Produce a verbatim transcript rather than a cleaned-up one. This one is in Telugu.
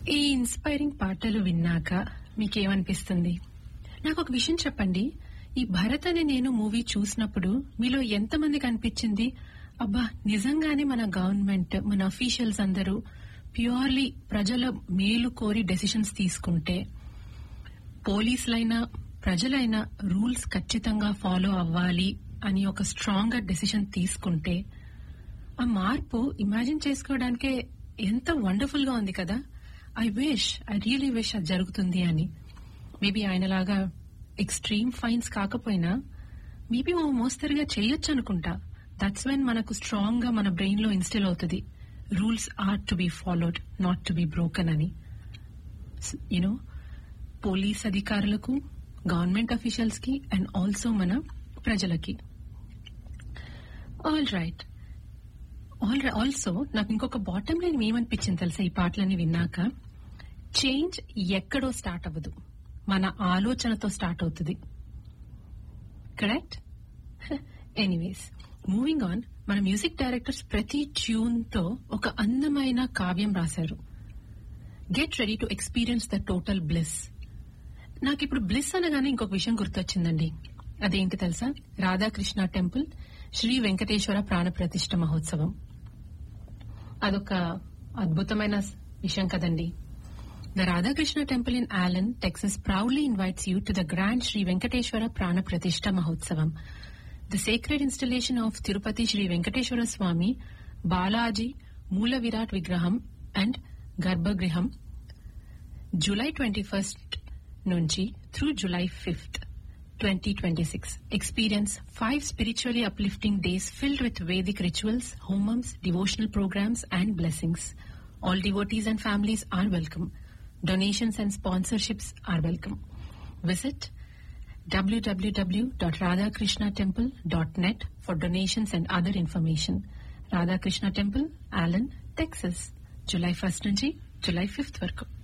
ఈ ఇన్స్పైరింగ్ పాటలు విన్నాక మీకేమనిపిస్తుంది? నాకు ఒక విషయం చెప్పండి. ఈ భరత్ అనే నేను మూవీ చూసినప్పుడు మీలో ఎంతమందికి అనిపించింది, అబ్బా నిజంగానే మన గవర్నమెంట్, మన అఫీషియల్స్ అందరూ ప్యూర్లీ ప్రజల మేలు కోరి డెసిషన్స్ తీసుకుంటే, పోలీసులైనా ప్రజలైనా రూల్స్ ఖచ్చితంగా ఫాలో అవ్వాలి అని ఒక స్ట్రాంగ్ గా డెసిషన్ తీసుకుంటే, ఆ మార్పు ఇమాజిన్ చేసుకోవడానికే ఎంత వండర్ఫుల్ గా ఉంది కదా. I wish I really wish అది జరుగుతుంది అని. మేబీ ఆయనలాగా ఎక్స్ట్రీమ్ ఫైన్స్ కాకపోయినా మేబీ ఓ మోస్తరుగా చేయొచ్చు అనుకుంటా. దట్స్ వెన్ మనకు స్ట్రాంగ్ గా మన బ్రెయిన్ లో ఇన్స్టిల్ అవుతుంది, rules are to be followed, not to be broken అని. యునో, పోలీస్ అధికారులకు, గవర్నమెంట్ అఫీషియల్స్ కి అండ్ ఆల్సో మన ప్రజలకి. All right. ఆల్ ఆల్సో నాకు ఇంకొక బాటమ్ లైన్ ఏమనిపించింది తెలుసా ఈ పాటలన్నీ విన్నాక? చేంజ్ ఎక్కడో స్టార్ట్ అవ్వదు, మన ఆలోచనతో స్టార్ట్ అవుతుంది. కరెక్ట్? Anyways, moving on. మన మ్యూజిక్ డైరెక్టర్స్ ప్రతి ట్యూన్ తో ఒక అందమైన కావ్యం రాశారు. Get ready to experience the total bliss. నాకు ఇప్పుడు బ్లిస్ అనగానే ఇంకొక విషయం గుర్తొచ్చిందండి. అదేంటి తెలుసా? రాధాకృష్ణ టెంపుల్ శ్రీ వెంకటేశ్వర ప్రాణ ప్రతిష్ఠ మహోత్సవం. అదొక అద్భుతమైన విషయం కదండి. The Radhakrishna Temple in Allen, Texas proudly invites you to the grand Sri Venkateshwara Prana Pratishtha Mahotsavam, the sacred installation of Tirupati Sri Venkateshwara Swami, Balaji, Moola Virat Vigraham and Garbhagriham, July twenty-first nunchi through July fifth, twenty twenty-six. Experience five spiritually uplifting days filled with Vedic rituals, homams, devotional programs and blessings. All devotees and families are welcome. Donations and sponsorships are welcome. Visit w w w dot radhakrishna temple dot net for donations and other information. Radhakrishna Temple, Allen, Texas. July first నుంచి July fifth వరకు.